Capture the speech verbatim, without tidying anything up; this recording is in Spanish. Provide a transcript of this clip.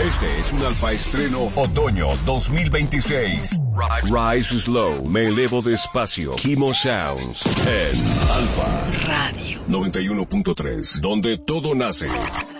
Este es un Alfa Estreno Otoño dos mil veintiséis. Rise Slow, me elevo despacio. Kimo Sounds en Alfa Radio noventa y uno punto tres, donde todo nace.